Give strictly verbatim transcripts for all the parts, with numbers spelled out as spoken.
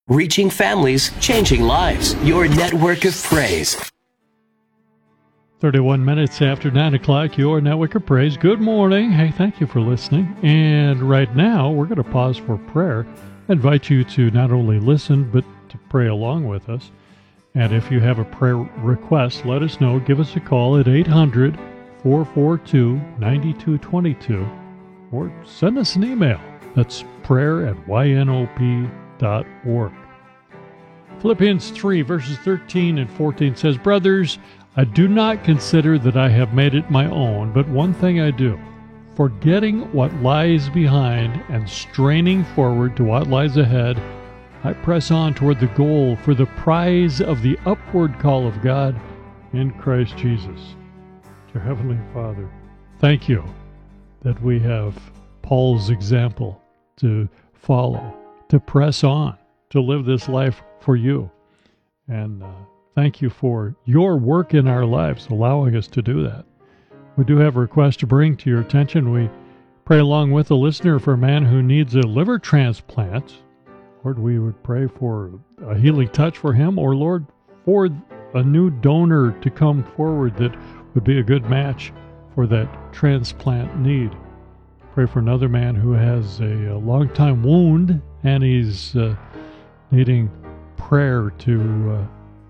Reaching families, changing lives. Your network of praise. thirty-one minutes after nine o'clock, your network of praise. Good morning. Hey, thank you for listening. And right now, we're going to pause for prayer. I invite you to not only listen, but to pray along with us. And if you have a prayer request, let us know. Give us a call at eight hundred, four four two, nine two two two or send us an email. That's prayer at y n o p dot org. Philippians three, verses thirteen and fourteen says, Brothers, I do not consider that I have made it my own, but one thing I do, forgetting what lies behind and straining forward to what lies ahead, I press on toward the goal for the prize of the upward call of God in Christ Jesus. Dear Heavenly Father, thank you that we have Paul's example to follow, to press on, to live this life for you. And uh, thank you for your work in our lives, allowing us to do that. We do have a request to bring to your attention. We pray along with the listener for a man who needs a liver transplant. Lord, we would pray for a healing touch for him, or Lord, for a new donor to come forward that would be a good match for that transplant need. Pray for another man who has a, a long-time wound, and he's uh, needing prayer to uh,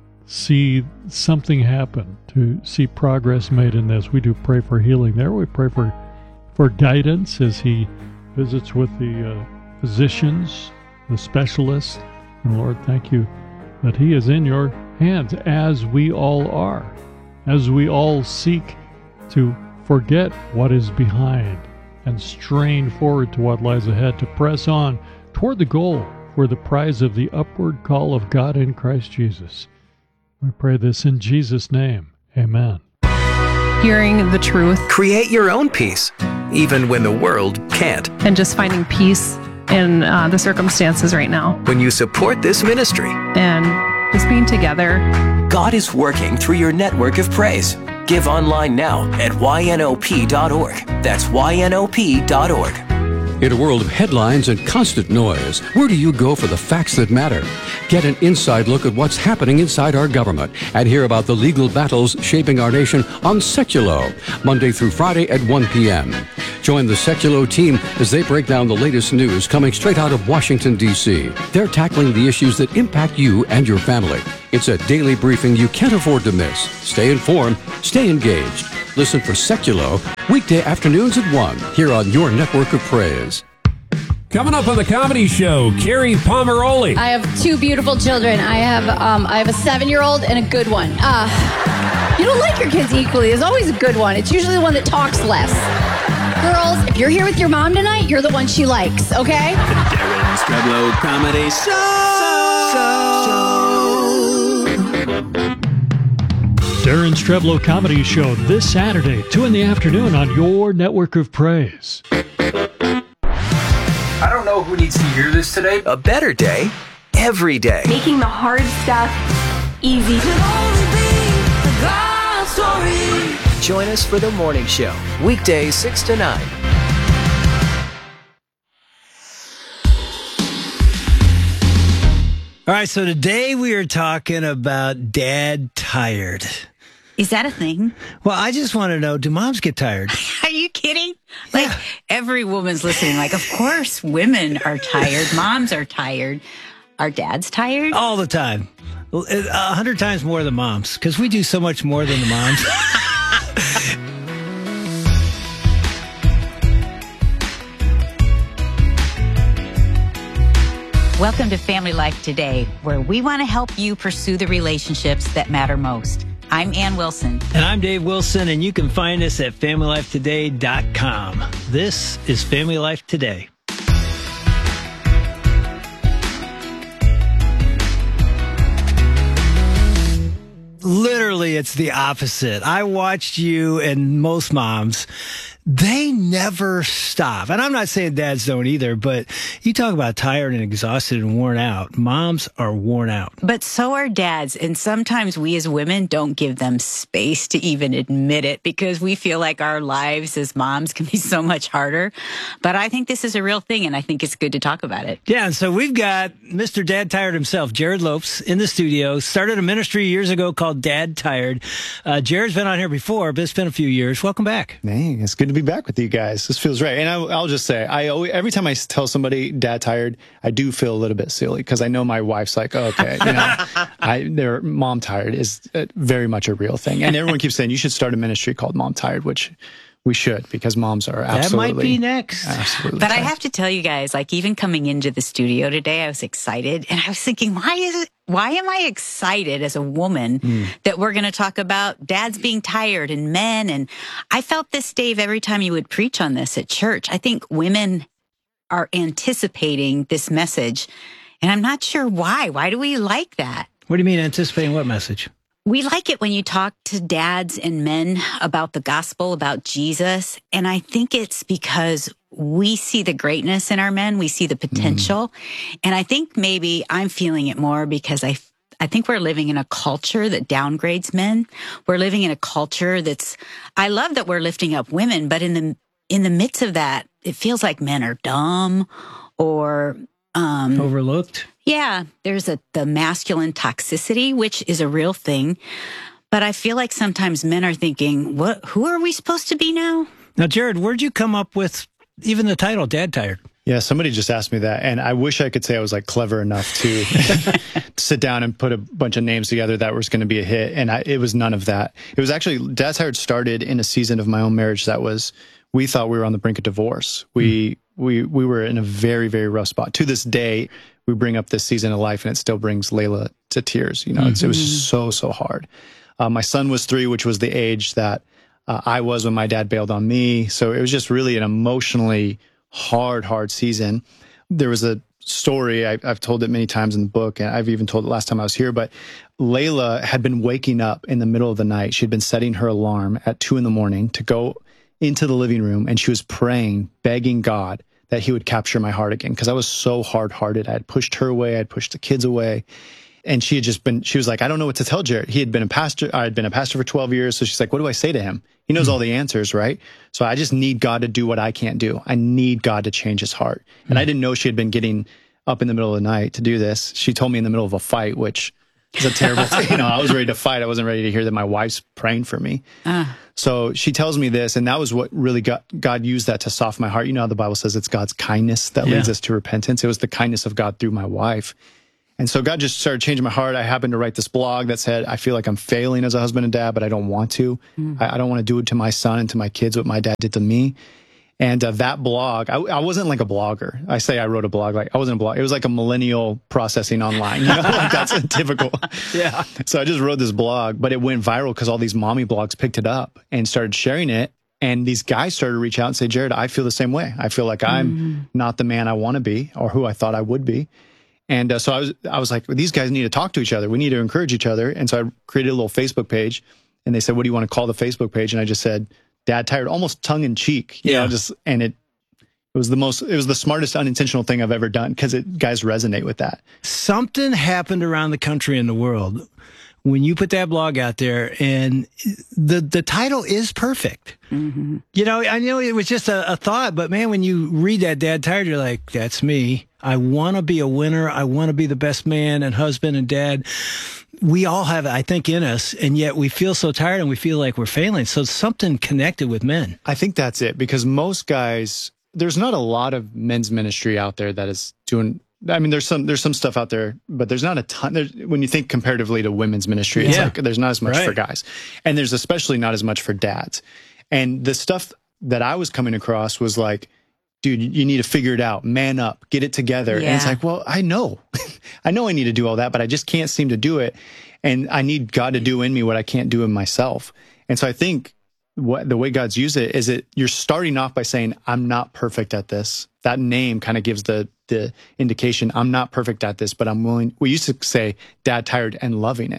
see something happen, to see progress made in this. We do pray for healing there. We pray for, for guidance as he visits with the uh, physicians, the specialists. And Lord, thank you that he is in your hands, as we all are, as we all seek to forget what is behind and strain forward to what lies ahead, to press on toward the goal for the prize of the upward call of God in Christ Jesus. We pray this in Jesus' name. Amen. Hearing the truth. Create your own peace, even when the world can't. And just finding peace in uh, the circumstances right now. When you support this ministry. And just being together. God is working through your network of praise. Give online now at y n o p dot org. That's y n o p dot org. In a world of headlines and constant noise, where do you go for the facts that matter? Get an inside look at what's happening inside our government and hear about the legal battles shaping our nation on Seculo, Monday through Friday at one p.m. Join the Seculo team as they break down the latest news coming straight out of Washington, D C They're tackling the issues that impact you and your family. It's a daily briefing you can't afford to miss. Stay informed, stay engaged. Listen for Seculo weekday afternoons at one here on your network of praise. Coming up on the Comedy Show, Carrie Pomeroli. I have two beautiful children. I have um, I have a seven-year-old and a good one. Uh, you don't like your kids equally. There's always a good one. It's usually the one that talks less. Girls, if you're here with your mom tonight, you're the one she likes, okay? The Darren Streblo Comedy Show. Darren Streblo Comedy Show this Saturday, two in the afternoon on your network of praise. I don't know who needs to hear this today. A better day every day. Making the hard stuff easy. Join us for the morning show, weekdays six to nine. All right, so today we are talking about dad tired. Is that a thing? Well, I just want to know, do moms get tired? Are you kidding? Like, yeah. Every woman's listening, like, of course women are tired. Moms are tired. Are dads tired? All the time. A hundred times more than moms, because we do so much more than the moms. Welcome to Family Life Today, where we want to help you pursue the relationships that matter most. I'm Ann Wilson. And I'm Dave Wilson, and you can find us at family life today dot com. This is Family Life Today. Literally, it's the opposite. I watched you and most moms they never stop. And I'm not saying dads don't either, but you talk about tired and exhausted and worn out. Moms are worn out. But so are dads. And sometimes we as women don't give them space to even admit it because we feel like our lives as moms can be so much harder. But I think this is a real thing, and I think it's good to talk about it. Yeah, and so we've got Mister Dad Tired himself, Jared Lopes, in the studio. Started a ministry years ago called Dad Tired. Uh, Jared's been on here before, but it's been a few years. Welcome back. Dang, it's good to be back with you guys. This feels right. And I, I'll just say, I always, every time I tell somebody Dad Tired, I do feel a little bit silly because I know my wife's like, oh, okay, you know, I, their Mom Tired is very much a real thing. And everyone keeps saying you should start a ministry called Mom Tired, which we should, because moms are absolutely. That might be next. Absolutely. But tired. I have to tell you guys, like even coming into the studio today, I was excited and I was thinking, why is it, why am I excited as a woman mm. that we're going to talk about dads being tired and men? And I felt this, Dave, every time you would preach on this at church. I think women are anticipating this message and I'm not sure why. Why do we like that? What do you mean anticipating what message? We like it when you talk to dads and men about the gospel, about Jesus. And I think it's because we see the greatness in our men. We see the potential. Mm. And I think maybe I'm feeling it more because I, I think we're living in a culture that downgrades men. We're living in a culture that's, I love that we're lifting up women, but in the, in the midst of that, it feels like men are dumb or, um, overlooked. Yeah, there's a the masculine toxicity, which is a real thing. But I feel like sometimes men are thinking, "What? Who are we supposed to be now?" Now, Jared, where'd you come up with even the title, Dad Tired? Yeah, somebody just asked me that, and I wish I could say I was like clever enough to sit down and put a bunch of names together that was going to be a hit, and I, it was none of that. It was actually Dad Tired started in a season of my own marriage that was we thought we were on the brink of divorce. We mm. we we were in a very very rough spot. To this day, we bring up this season of life, and it still brings Layla to tears. You know, mm-hmm. it's, it was so so hard. Uh, my son was three, which was the age that uh, I was when my dad bailed on me. So it was just really an emotionally hard, hard season. There was a story, I, I've told it many times in the book, and I've even told it last time I was here, but Layla had been waking up in the middle of the night. She'd been setting her alarm at two in the morning to go into the living room, and she was praying, begging God that he would capture my heart again, because I was so hard-hearted. I had pushed her away. I had pushed the kids away. And she had just been, she was like, I don't know what to tell Jared. He had been a pastor. I had been a pastor for twelve years. So she's like, what do I say to him? He knows mm-hmm. all the answers, right? So I just need God to do what I can't do. I need God to change his heart. Mm-hmm. And I didn't know she had been getting up in the middle of the night to do this. She told me in the middle of a fight, which is a terrible thing. You know, I was ready to fight. I wasn't ready to hear that my wife's praying for me. Uh. So she tells me this, and that was what really got, God used that to soften my heart. You know how the Bible says it's God's kindness that yeah. leads us to repentance. It was the kindness of God through my wife. And so God just started changing my heart. I happened to write this blog that said, I feel like I'm failing as a husband and dad, but I don't want to. Mm. I, I don't want to do it to my son and to my kids what my dad did to me. And uh, that blog, I, I wasn't like a blogger. I say I wrote a blog, like I wasn't a blog. It was like a millennial processing online. You know, like that's typical. Yeah. So I just wrote this blog, but it went viral because all these mommy blogs picked it up and started sharing it. And these guys started to reach out and say, Jared, I feel the same way. I feel like I'm mm. not the man I want to be or who I thought I would be. And uh, so I was, I was like, well, these guys need to talk to each other. We need to encourage each other. And so I created a little Facebook page, and they said, what do you want to call the Facebook page? And I just said, Dad Tired, almost tongue in cheek. You yeah. know, just, and it, it was the most, it was the smartest unintentional thing I've ever done because it guys resonate with that. Something happened around the country and the world when you put that blog out there, and the, the title is perfect. Mm-hmm. You know, I know it was just a, a thought, but man, when you read that Dad Tired, you're like, that's me. I want to be a winner. I want to be the best man and husband and dad. We all have it, I think, in us, and yet we feel so tired and we feel like we're failing. So something connected with men. I think that's it, because most guys, there's not a lot of men's ministry out there that is doing, I mean, there's some there's some stuff out there, but there's not a ton. There's, when you think comparatively to women's ministry, it's yeah. like there's not as much right. for guys. And there's especially not as much for dads. And the stuff that I was coming across was like, dude, you need to figure it out, man up, get it together. Yeah. And it's like, well, I know. I know I need to do all that, but I just can't seem to do it. And I need God to do in me what I can't do in myself. And so I think what the way God's used it is that you're starting off by saying, I'm not perfect at this. That name kind of gives the the indication, I'm not perfect at this, but I'm willing. We used to say Dad Tired and loving it.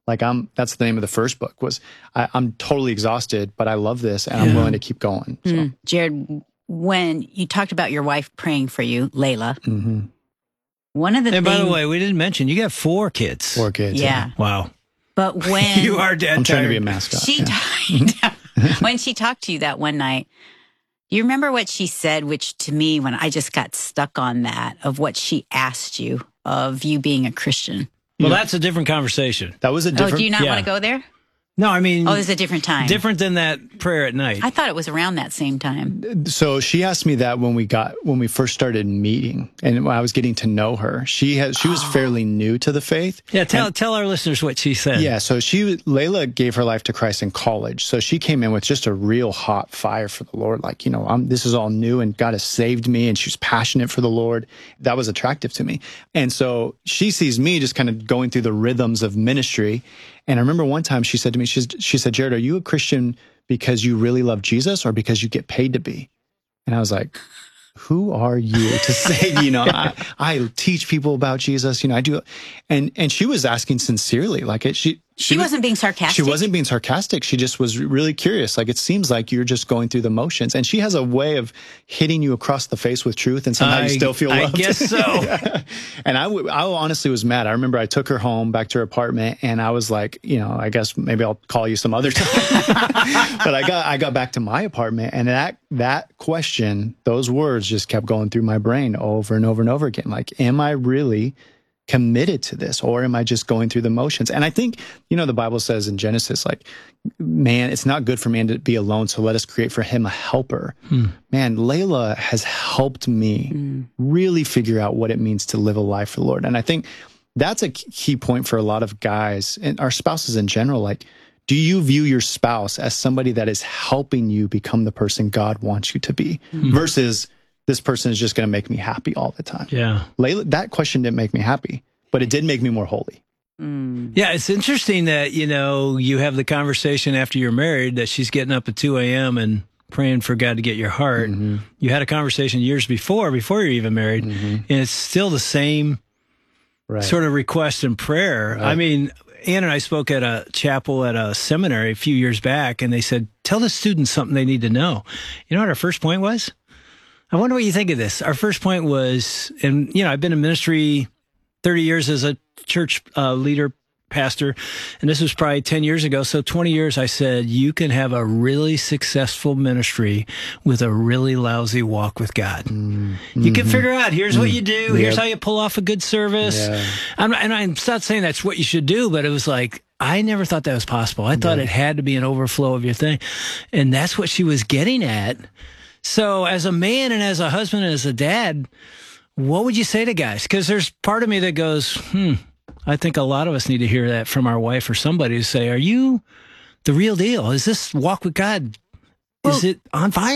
Like I'm, that's the name of the first book was I, I'm totally exhausted, but I love this and yeah. I'm willing to keep going. So. Mm. Jared, when you talked about your wife praying for you, Layla, mm-hmm. one of the and things. by the way, we didn't mention you got four kids. Four kids. Yeah. yeah. Wow. But when you are dead I'm tired. trying to be a mascot. She yeah. died. When she talked to you that one night, you remember what she said, which to me, when I just got stuck on that, of what she asked you of you being a Christian. Well, that's a different conversation. That was a different. Oh, do you not yeah. want to go there? No, I mean. Oh, it was a different time. Different than that prayer at night. I thought it was around that same time. So she asked me that when we got when we first started meeting, and when I was getting to know her. She has she was oh. fairly new to the faith. Yeah, tell and, tell our listeners what she said. Yeah, so she Layla gave her life to Christ in college. So she came in with just a real hot fire for the Lord. Like, you know, I'm this is all new, and God has saved me, and she was passionate for the Lord. That was attractive to me. And so she sees me just kind of going through the rhythms of ministry. And I remember one time she said to me, she's, she said, Jared, are you a Christian because you really love Jesus or because you get paid to be? And I was like, who are you to say, you know, I, I teach people about Jesus, you know, I do. And, and she was asking sincerely, like it, she, She, she wasn't being sarcastic. She wasn't being sarcastic. She just was really curious. Like, it seems like you're just going through the motions. And she has a way of hitting you across the face with truth, and somehow I, you still feel loved. I guess so. yeah. And I, w- I honestly was mad. I remember I took her home back to her apartment, and I was like, you know, I guess maybe I'll call you some other time. But I got I got back to my apartment, and that that question, those words just kept going through my brain over and over and over again. Like, am I really committed to this, or am I just going through the motions? And I think, you know, the Bible says in Genesis, like, man, it's not good for man to be alone, so let us create for him a helper. Hmm. Man, Layla has helped me hmm. really figure out what it means to live a life for the Lord. And I think that's a key point for a lot of guys and our spouses in general. Like, do you view your spouse as somebody that is helping you become the person God wants you to be, hmm. versus this person is just going to make me happy all the time? Yeah. Layla, that question didn't make me happy, but it did make me more holy. Mm. Yeah, it's interesting that, you know, you have the conversation after you're married that she's getting up at two a.m. and praying for God to get your heart. Mm-hmm. You had a conversation years before, before you're even married, mm-hmm. and it's still the same right. sort of request and prayer. Right. I mean, Ann and I spoke at a chapel at a seminary a few years back, and they said, tell the students something they need to know. You know what our first point was? I wonder what you think of this. Our first point was, and, you know, I've been in ministry thirty years as a church uh, leader, pastor, and this was probably ten years ago. So twenty years, I said, you can have a really successful ministry with a really lousy walk with God. Mm-hmm. You can figure out, here's mm-hmm. what you do. Yep. Here's how you pull off a good service. Yeah. I'm, and I'm not saying that's what you should do, but it was like, I never thought that was possible. I thought yeah. it had to be an overflow of your thing. And that's what she was getting at. So as a man and as a husband and as a dad, what would you say to guys? Because there's part of me that goes, hmm, I think a lot of us need to hear that from our wife or somebody to say, are you the real deal? Is this walk with God, is well, it on fire?